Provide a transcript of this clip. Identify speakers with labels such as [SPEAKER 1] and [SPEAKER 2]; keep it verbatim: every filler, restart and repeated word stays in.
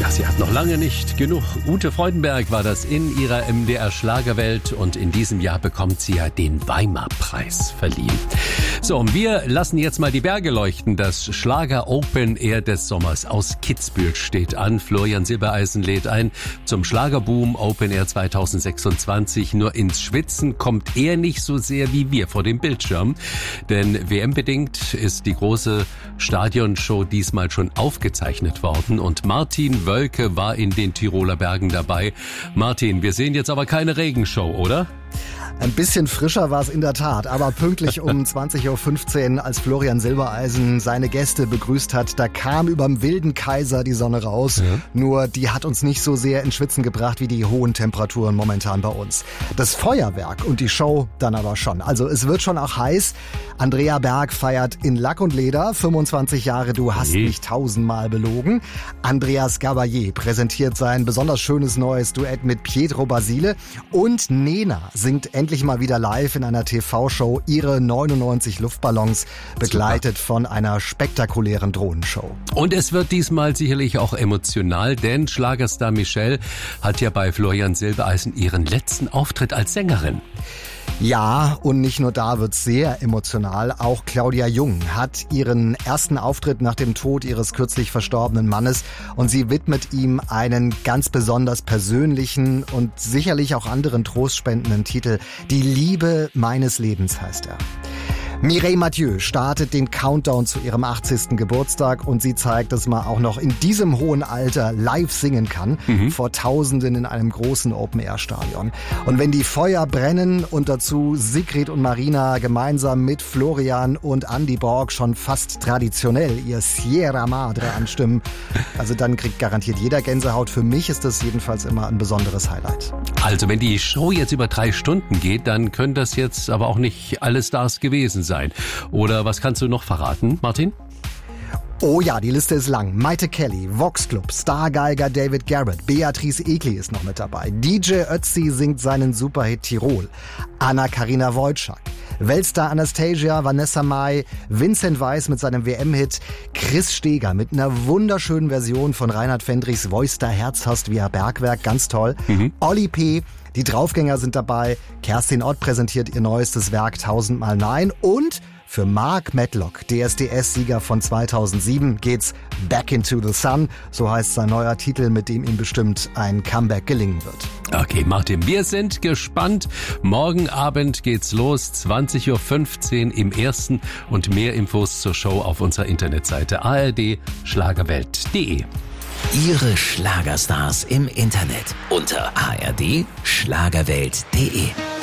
[SPEAKER 1] Ja, sie hat noch lange nicht genug. Ute Freudenberg war das in ihrer M D R-Schlagerwelt und in diesem Jahr bekommt sie ja den Weimar-Preis verliehen. So, und wir lassen jetzt mal die Berge leuchten. Das Schlager Open Air des Sommers aus Kitzbühel steht an. Florian Silbereisen lädt ein zum Schlagerboom Open Air zwanzig sechsundzwanzig. Nur ins Schwitzen kommt er nicht so sehr wie wir vor dem Bildschirm. Denn W M-bedingt ist die große Stadionshow diesmal schon aufgezeichnet worden und Martin Wölke war in den Tiroler Bergen dabei. Martin, wir sehen jetzt aber keine Regenshow, oder?
[SPEAKER 2] Ein bisschen frischer war es in der Tat, aber pünktlich um zwanzig Uhr fünfzehn, als Florian Silbereisen seine Gäste begrüßt hat, da kam überm wilden Kaiser die Sonne raus. Ja. Nur die hat uns nicht so sehr ins Schwitzen gebracht wie die hohen Temperaturen momentan bei uns. Das Feuerwerk und die Show dann aber schon. Also es wird schon auch heiß. Andrea Berg feiert in Lack und Leder, fünfundzwanzig Jahre, du hast hey. mich tausendmal belogen. Andreas Gabalier präsentiert sein besonders schönes neues Duett mit Pietro Basile und Nena singt endlich mal wieder live in einer T V-Show ihre neunundneunzig Luftballons, begleitet Super. von einer spektakulären Drohnenshow.
[SPEAKER 1] Und es wird diesmal sicherlich auch emotional, denn Schlagerstar Michelle hat ja bei Florian Silbereisen ihren letzten Auftritt als Sängerin.
[SPEAKER 2] Ja, und nicht nur da wird's sehr emotional. Auch Claudia Jung hat ihren ersten Auftritt nach dem Tod ihres kürzlich verstorbenen Mannes und sie widmet ihm einen ganz besonders persönlichen und sicherlich auch anderen trostspendenden Titel. Die Liebe meines Lebens heißt er. Mireille Mathieu startet den Countdown zu ihrem achtzigsten Geburtstag und sie zeigt, dass man auch noch in diesem hohen Alter live singen kann, mhm. vor Tausenden in einem großen Open-Air-Stadion. Und wenn die Feuer brennen und dazu Sigrid und Marina gemeinsam mit Florian und Andy Borg schon fast traditionell ihr Sierra Madre anstimmen, also dann kriegt garantiert jeder Gänsehaut. Für mich ist das jedenfalls immer ein besonderes Highlight.
[SPEAKER 1] Also wenn die Show jetzt über drei Stunden geht, dann können das jetzt aber auch nicht alle Stars gewesen sein. sein. Oder was kannst du noch verraten, Martin?
[SPEAKER 2] Oh ja, die Liste ist lang. Maite Kelly, Vox Club, Stargeiger David Garrett, Beatrice Egli ist noch mit dabei. D J Ötzi singt seinen Superhit Tirol. Anna-Karina Wojcik, Weltstar Anastasia, Vanessa Mai, Vincent Weiss mit seinem W M-Hit, Chris Steger mit einer wunderschönen Version von Reinhard Fendrichs Voice da Herzhast via Bergwerk, ganz toll. Mhm. Olli P., die Draufgänger sind dabei, Kerstin Ott präsentiert ihr neuestes Werk Tausendmal Nein und für Mark Medlock, D S D S-Sieger von zweitausendsieben, geht's Back into the Sun. So heißt sein neuer Titel, mit dem ihm bestimmt ein Comeback gelingen wird.
[SPEAKER 1] Okay, Martin, wir sind gespannt. Morgen Abend geht's los, zwanzig Uhr fünfzehn im Ersten und mehr Infos zur Show auf unserer Internetseite a r d schlagerwelt punkt d e.
[SPEAKER 3] Ihre Schlagerstars im Internet unter a r d schlagerwelt punkt d e.